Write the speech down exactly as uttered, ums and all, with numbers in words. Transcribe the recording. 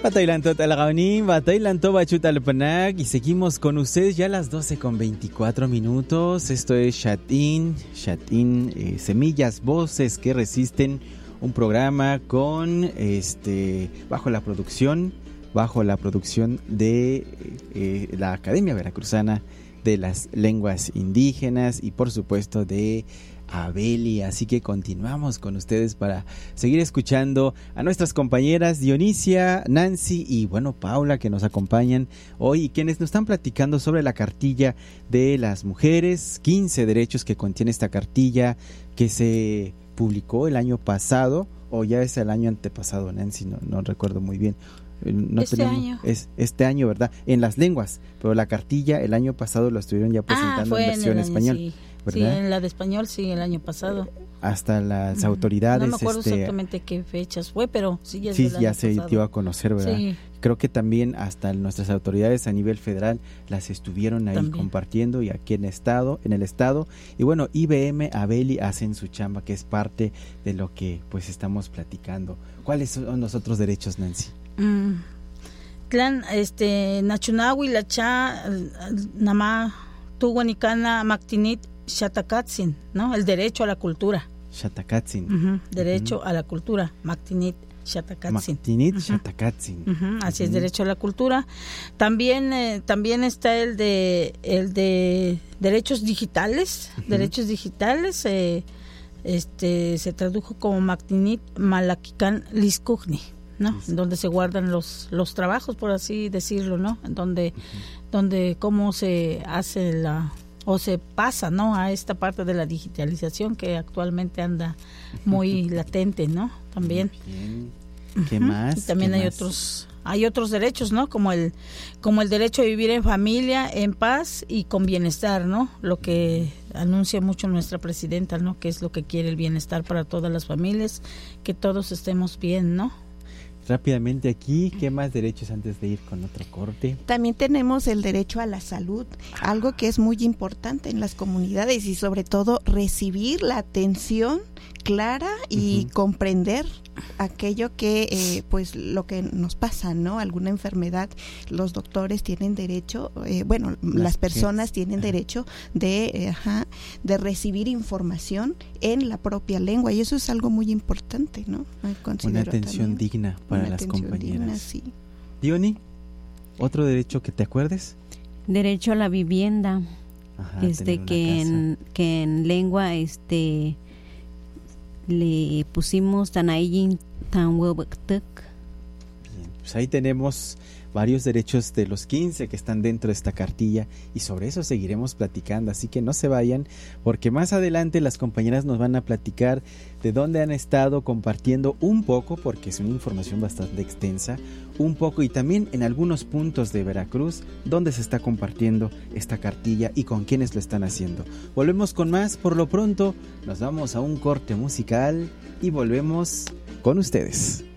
Batailanto Talagaonín, Batailanto Bachutalpanac, y seguimos con ustedes ya a las doce con veinticuatro minutos. Esto es Shatin, Shatin, eh, Semillas, Voces que Resisten, un programa con, este, bajo la producción, bajo la producción de eh, la Academia Veracruzana de las Lenguas Indígenas y por supuesto de Abeli, así que continuamos con ustedes para seguir escuchando a nuestras compañeras Dionisia, Nancy y bueno Paula, que nos acompañan hoy y quienes nos están platicando sobre la cartilla de las mujeres, quince derechos que contiene esta cartilla que se publicó el año pasado o ya es el año antepasado, Nancy, no, no recuerdo muy bien. No este tenemos, año es este año, ¿verdad? En las lenguas, pero la cartilla el año pasado lo estuvieron ya presentando ah, fue en versión en el año, español. Sí. ¿verdad? Sí, en la de español, sí, el año pasado. Hasta las autoridades. No me acuerdo este, exactamente qué fechas fue, pero sí, ya, es sí, del ya año se pasado. dio a conocer, ¿verdad? Sí. Creo que también hasta nuestras autoridades a nivel federal las estuvieron ahí también compartiendo y aquí en estado, en el estado. Y bueno, I B M, Abeli hacen su chamba, que es parte de lo que pues estamos platicando. ¿Cuáles son los otros derechos, Nancy? Mm. Clan, este, Nachunawi, Lacha, Nama, Tuguanicana, Mactinit, Xatacatsin, ¿no? El derecho a la cultura. Xatacatsin. Uh-huh. Derecho uh-huh. a la cultura, Mactinit, Xatacatsin. Mactinit, uh-huh. Xatacatsin. Uh-huh. Así uh-huh. es, derecho a la cultura. También, eh, también está el de, el de derechos digitales, uh-huh. derechos digitales, eh, este, se tradujo como Mactinit, Malakikan, Liskugni. ¿no? Sí. Donde se guardan los los trabajos, por así decirlo, ¿no? Donde uh-huh. donde cómo se hace la o se pasa, ¿no? A esta parte de la digitalización que actualmente anda muy uh-huh. latente, ¿no? También. Bien. ¿Qué uh-huh. más? Y también hay más? otros hay otros derechos, ¿no? Como el como el derecho a vivir en familia, en paz y con bienestar, ¿no? Lo que anuncia mucho nuestra presidenta, ¿no? Que es lo que quiere el bienestar para todas las familias, que todos estemos bien, ¿no? Rápidamente aquí, ¿qué más derechos antes de ir con otro corte? También tenemos el derecho a la salud, ah. algo que es muy importante en las comunidades y sobre todo recibir la atención clara y uh-huh. comprender aquello que eh, pues lo que nos pasa, ¿no? Alguna enfermedad, los doctores tienen derecho, eh, bueno, las, las personas que, tienen ajá. derecho de, eh, ajá, de recibir información en la propia lengua y eso es algo muy importante, ¿no? Una atención también. digna para Una las compañeras. Digna, sí. Diony, ¿otro derecho que te acuerdes? Derecho a la vivienda, ajá, este que en, que en lengua este le pusimos Tanayin Tanwebektek. Bien, pues ahí tenemos varios derechos de los quince que están dentro de esta cartilla y sobre eso seguiremos platicando, así que no se vayan porque más adelante las compañeras nos van a platicar de dónde han estado compartiendo un poco, porque es una información bastante extensa, un poco y también en algunos puntos de Veracruz donde se está compartiendo esta cartilla y con quiénes lo están haciendo. Volvemos con más, por lo pronto nos vamos a un corte musical y volvemos con ustedes.